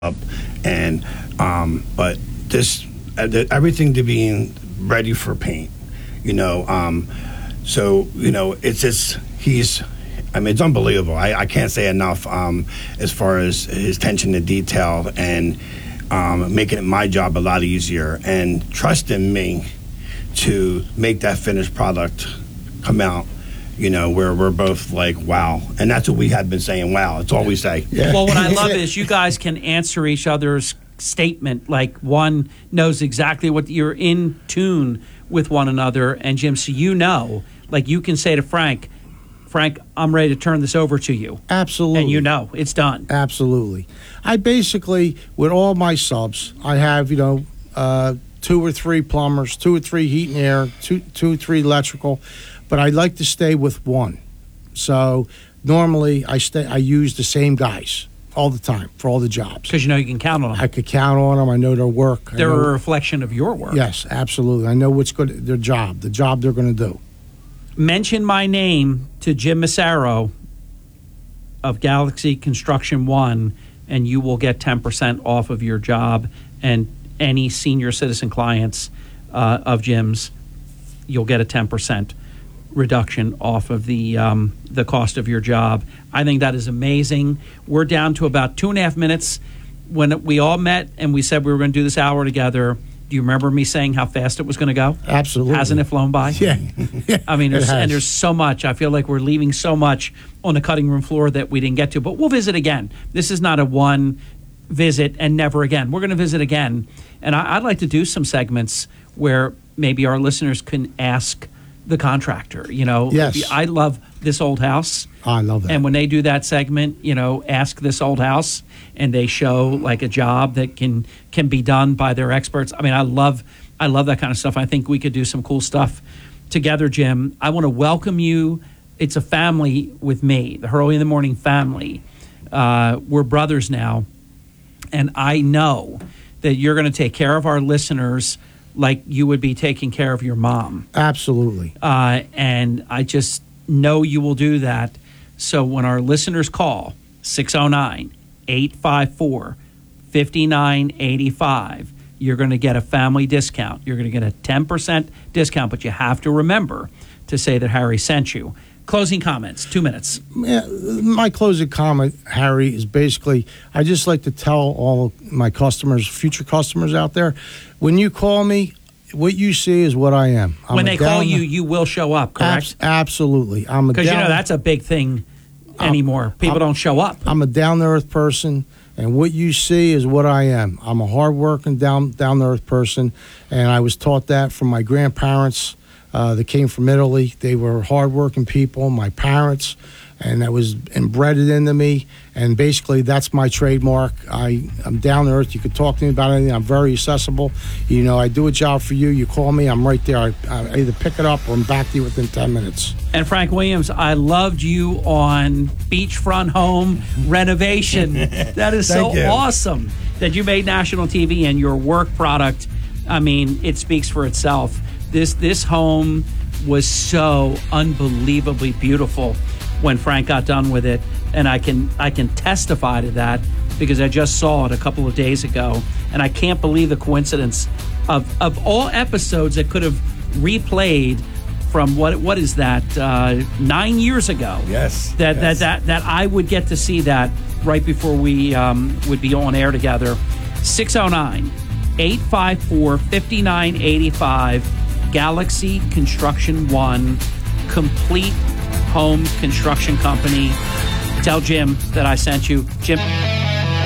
up, and but this everything to being ready for paint, so it's just it's unbelievable. I can't say enough as far as his attention to detail and making my job a lot easier and trusting me to make that finished product come out. Where we're both like, wow. And that's what we have been saying, wow. It's all we say. Yeah. Well, what I love is you guys can answer each other's statement. Like, one knows exactly what you're in tune with one another. And, Jim, so like you can say to Frank, I'm ready to turn this over to you. Absolutely. And it's done. Absolutely. I basically, with all my subs, I have, 2 or 3 plumbers, 2 or 3 heat and air, 2 or 3 electrical. But I like to stay with one. So normally I use the same guys all the time for all the jobs. Because you can count on them. I could count on them. I know their work. They're a reflection of your work. Yes, absolutely. I know what's good, the job they're going to do. Mention my name to Jim Massaro of Galaxy Construction One, and you will get 10% off of your job. And any senior citizen clients of Jim's, you'll get a 10% reduction off of the cost of your job. I think that is amazing. We're down to about 2.5 minutes. When we all met and we said we were going to do this hour together, do you remember me saying how fast it was going to go? Absolutely. Hasn't it flown by? Yeah. I mean, there's so much. I feel like we're leaving so much on the cutting room floor that we didn't get to, but we'll visit again. This is not a one visit and never again. We're going to visit again, and I'd like to do some segments where maybe our listeners can ask the contractor. Yes. I love This Old House. I love that. And when they do that segment, Ask This Old House, and they show like a job that can be done by their experts. I mean, I love that kind of stuff. I think we could do some cool stuff together, Jim. I want to welcome you. It's a family with me, the Hurley in the Morning family. We're brothers now, and I know that you're going to take care of our listeners like you would be taking care of your mom. Absolutely. And I just know you will do that. So when our listeners call 609-854-5985, you're going to get a family discount. You're going to get a 10% discount, but you have to remember to say that Harry sent you. Closing comments, 2 minutes. Yeah, my closing comment, Harry, is basically I just like to tell all my customers, future customers out there, when you call me, what you see is what I am. When they call you, you will show up, correct? Absolutely. Because that's a big thing anymore. People don't show up. I'm a down-to-earth person, and what you see is what I am. I'm a hard-working, down-to-earth person, and I was taught that from my grandparents. They came from Italy. They were hardworking people, my parents, and that was embedded into me. And basically, that's my trademark. I'm down to earth. You could talk to me about anything. I'm very accessible. I do a job for you. You call me, I'm right there. I either pick it up or I'm back to you within 10 minutes. And Frank Williams, I loved you on beachfront home renovation. That is so awesome that you made national TV and your work product. I mean, it speaks for itself. This home was so unbelievably beautiful when Frank got done with it, and I can testify to that because I just saw it a couple of days ago, and I can't believe the coincidence of all episodes that could have replayed from what is that 9 years ago? Yes. That I would get to see that right before we would be on air together. 609-854-5985. Galaxy Construction One, complete home construction company. Tell Jim that I sent you. Jim.